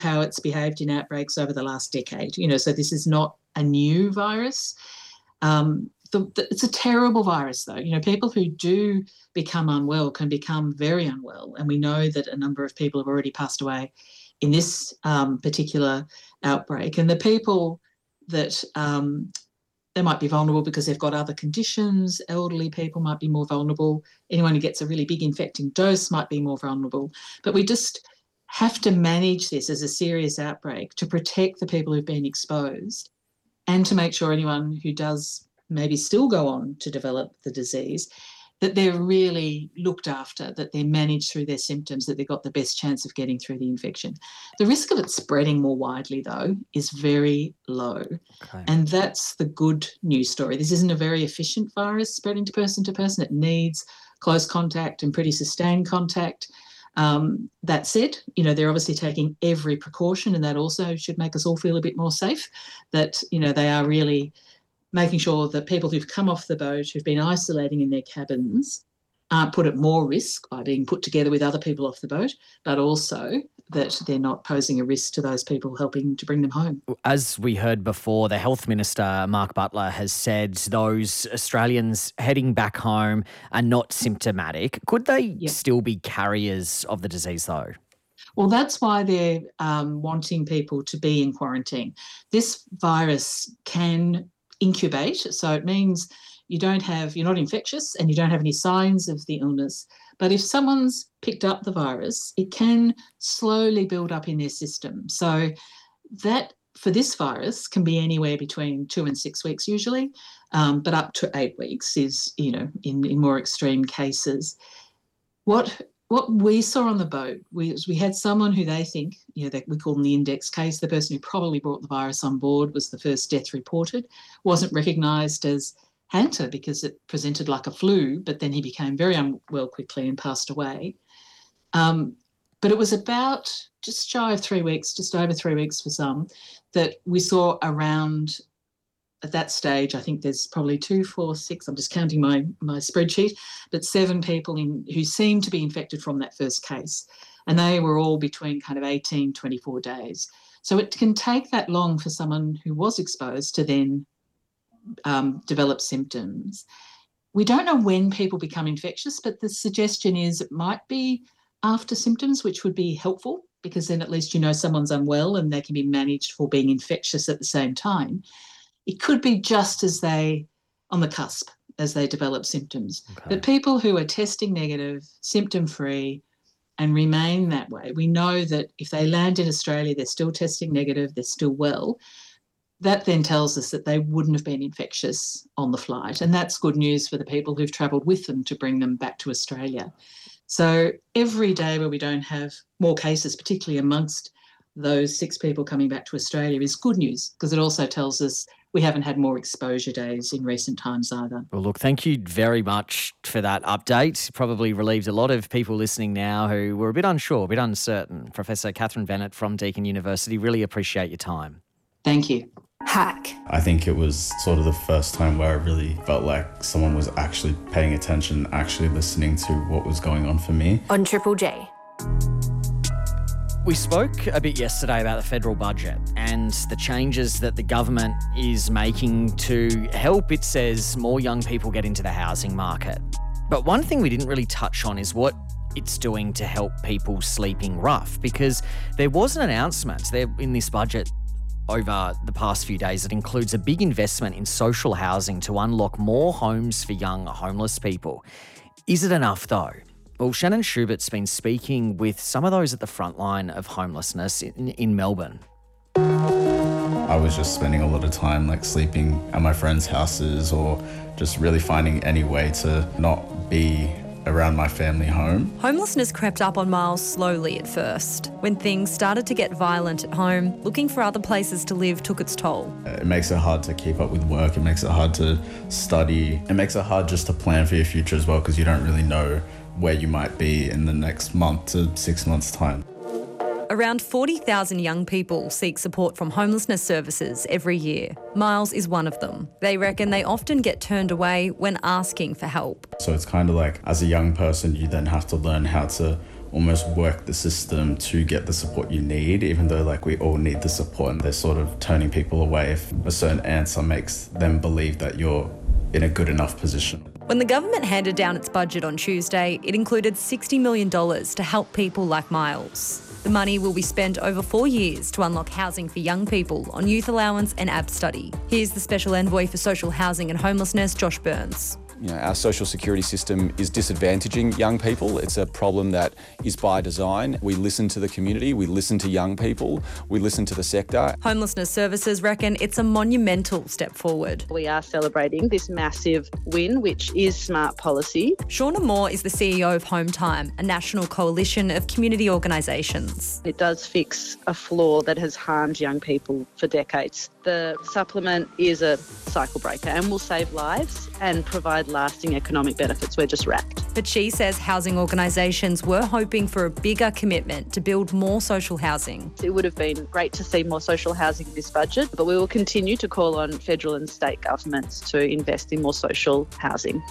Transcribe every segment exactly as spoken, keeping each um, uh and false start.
how it's behaved in outbreaks over the last decade. You know, so this is not a new virus. Um, the, the, it's a terrible virus, though. You know, people who do become unwell can become very unwell, and we know that a number of people have already passed away in this um, particular outbreak. And the people that um, they might be vulnerable because they've got other conditions. Elderly people might be more vulnerable. Anyone who gets a really big infecting dose might be more vulnerable. But we just have to manage this as a serious outbreak to protect the people who've been exposed and to make sure anyone who does maybe still go on to develop the disease, that they're really looked after, that they're managed through their symptoms, that they've got the best chance of getting through the infection. The risk of it spreading more widely, though, is very low. Okay. And that's the good news story. This isn't a very efficient virus spreading to person to person. It needs close contact and pretty sustained contact. Um, that said, you know, they're obviously taking every precaution, and that also should make us all feel a bit more safe, that, you know, they are really making sure that people who've come off the boat, who've been isolating in their cabins, aren't put at more risk by being put together with other people off the boat, but also that they're not posing a risk to those people helping to bring them home. As we heard before, the Health Minister, Mark Butler, has said those Australians heading back home are not symptomatic. Could they yep. still be carriers of the disease, though? Well, that's why they're um, wanting people to be in quarantine. This virus can incubate, so it means you don't have, you're not infectious and you don't have any signs of the illness. But if someone's picked up the virus, it can slowly build up in their system. So that, for this virus, can be anywhere between two and six weeks usually, um, but up to eight weeks is, you know, in, in more extreme cases. What what we saw on the boat, we, we had someone who they think, you know, that we call them the index case, the person who probably brought the virus on board was the first death reported, wasn't recognised as Hanta because it presented like a flu, but then he became very unwell quickly and passed away. Um, but it was about just shy of three weeks, just over three weeks for some, that we saw around, at that stage, I think there's probably two, four, six, I'm just counting my, my spreadsheet, but seven people in who seemed to be infected from that first case. And they were all between kind of eighteen, twenty-four days. So it can take that long for someone who was exposed to then um, develop symptoms. We don't know when people become infectious, but the suggestion is it might be after symptoms, which would be helpful because then at least you know someone's unwell and they can be managed for being infectious at the same time. It could be just as they, on the cusp, as they develop symptoms. Okay. But people who are testing negative, symptom-free, and remain that way, we know that if they land in Australia, they're still testing negative, they're still well. That then tells us that they wouldn't have been infectious on the flight. And that's good news for the people who've travelled with them to bring them back to Australia. So every day where we don't have more cases, particularly amongst those six people coming back to Australia, is good news because it also tells us we haven't had more exposure days in recent times either. Well, look, thank you very much for that update. Probably relieved a lot of people listening now who were a bit unsure, a bit uncertain. Professor Catherine Bennett from Deakin University, really appreciate your time. Thank you. Hack. I think it was sort of the first time where I really felt like someone was actually paying attention, actually listening to what was going on for me. On Triple J. We spoke a bit yesterday about the federal budget and the changes that the government is making to help, it says, more young people get into the housing market. But one thing we didn't really touch on is what it's doing to help people sleeping rough, because there was an announcement there in this budget over the past few days that includes a big investment in social housing to unlock more homes for young homeless people. Is it enough though? Well, Shannon Schubert's been speaking with some of those at the front line of homelessness in, in Melbourne. I was just spending a lot of time like sleeping at my friends' houses or just really finding any way to not be around my family home. Homelessness crept up on Miles slowly at first. When things started to get violent at home, looking for other places to live took its toll. It makes it hard to keep up with work. It makes it hard to study. It makes it hard just to plan for your future as well because you don't really know where you might be in the next month to six months' time. Around forty thousand young people seek support from homelessness services every year. Miles is one of them. They reckon they often get turned away when asking for help. So it's kind of like, as a young person, you then have to learn how to almost work the system to get the support you need, even though like we all need the support, and they're sort of turning people away if a certain answer makes them believe that you're in a good enough position. When the government handed down its budget on Tuesday, it included sixty million dollars to help people like Miles. The money will be spent over four years to unlock housing for young people on youth allowance and A B study. Here's the Special Envoy for Social Housing and Homelessness, Josh Burns. You know, our social security system is disadvantaging young people. It's a problem that is by design. We listen to the community, we listen to young people, we listen to the sector. Homelessness Services reckon it's a monumental step forward. We are celebrating this massive win, which is smart policy. Shauna Moore is the C E O of Home Time, a national coalition of community organisations. It does fix a flaw that has harmed young people for decades. The supplement is a cycle breaker and will save lives and provide lasting economic benefits. We're just wrapped. But she says housing organisations were hoping for a bigger commitment to build more social housing. It would have been great to see more social housing in this budget, but we will continue to call on federal and state governments to invest in more social housing.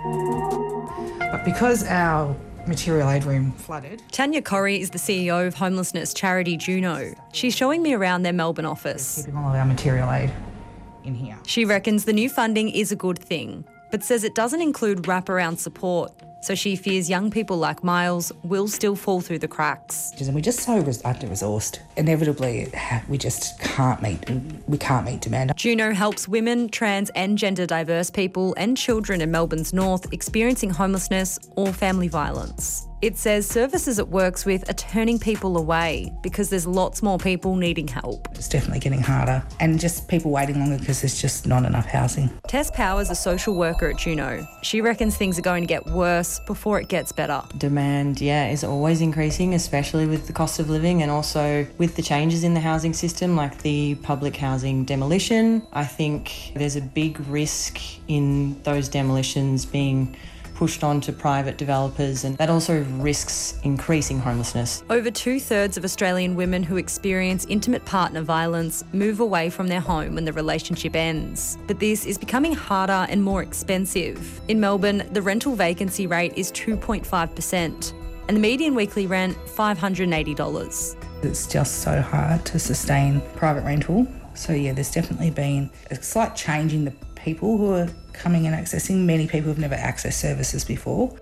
But because our material aid room flooded. Tanya Corrie is the C E O of homelessness charity Juno. She's showing me around their Melbourne office. Keeping all of our material aid in here. She reckons the new funding is a good thing, but says it doesn't include wraparound support. So she fears young people like Miles will still fall through the cracks. And we're just so under-resourced. Inevitably, we just can't meet, we can't meet demand. Juno helps women, trans and gender diverse people and children in Melbourne's north experiencing homelessness or family violence. It says services it works with are turning people away because there's lots more people needing help. It's definitely getting harder, and just people waiting longer because there's just not enough housing. Tess Powers is a social worker at Juno. She reckons things are going to get worse before it gets better. Demand, yeah, is always increasing, especially with the cost of living and also with the changes in the housing system, like the public housing demolition. I think there's a big risk in those demolitions being pushed on to private developers, and that also risks increasing homelessness. Over two-thirds of Australian women who experience intimate partner violence move away from their home when the relationship ends. But this is becoming harder and more expensive. In Melbourne, the rental vacancy rate is two point five percent and the median weekly rent five hundred eighty dollars. It's just so hard to sustain private rental. So yeah, there's definitely been a slight change in the people who are coming and accessing. Many people have never accessed services before.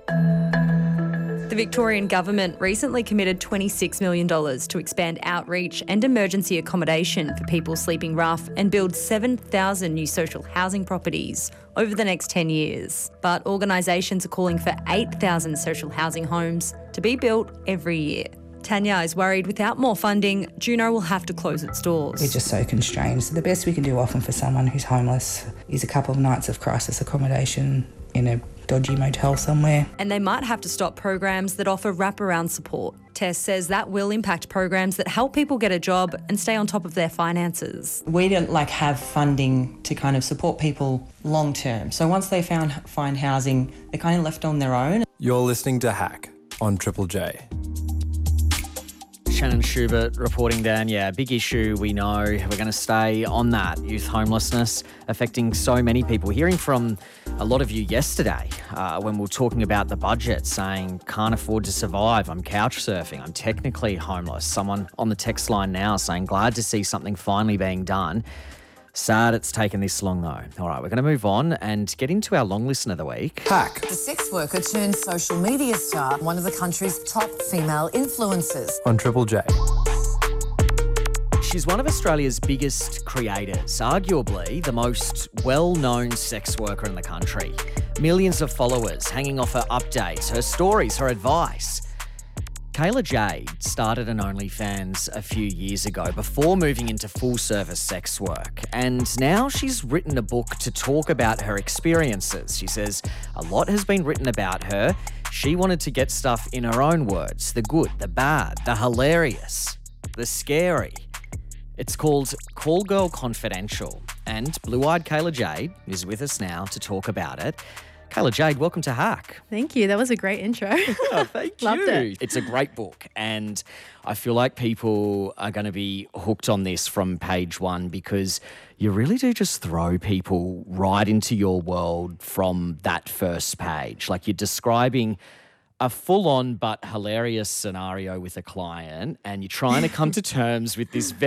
The Victorian Government recently committed twenty-six million dollars to expand outreach and emergency accommodation for people sleeping rough and build seven thousand new social housing properties over the next ten years. But organisations are calling for eight thousand social housing homes to be built every year. Tanya is worried without more funding, Juno will have to close its doors. We're just so constrained. So the best we can do often for someone who's homeless is a couple of nights of crisis accommodation in a dodgy motel somewhere. And they might have to stop programs that offer wraparound support. Tess says that will impact programs that help people get a job and stay on top of their finances. We don't like have funding to kind of support people long term. So once they found find housing, they're kind of left on their own. You're listening to Hack on Triple J. Shannon Schubert reporting down, yeah, big issue, we know. We're going to stay on that. Youth homelessness affecting so many people. Hearing from a lot of you yesterday uh, when we were talking about the budget, saying, can't afford to survive, I'm couch surfing, I'm technically homeless. Someone on the text line now saying, glad to see something finally being done. Sad it's taken this long though. All right, we're going to move on and get into our long listen of the week. Hack. The sex worker turned social media star, one of the country's top female influencers. On Triple J. She's one of Australia's biggest creators, arguably the most well-known sex worker in the country. Millions of followers hanging off her updates, her stories, her advice. Kayla Jade started an OnlyFans a few years ago before moving into full-service sex work, and now she's written a book to talk about her experiences. She says a lot has been written about her. She wanted to get stuff in her own words, the good, the bad, the hilarious, the scary. It's called Call Girl Confidential, and blue-eyed Kayla Jade is with us now to talk about it. Kayla Jade, welcome to Hack. Thank you. That was a great intro. Oh, thank Loved you. it. It's a great book, and I feel like people are going to be hooked on this from page one because you really do just throw people right into your world from that first page. Like, you're describing a full-on but hilarious scenario with a client, and you're trying to come to terms with this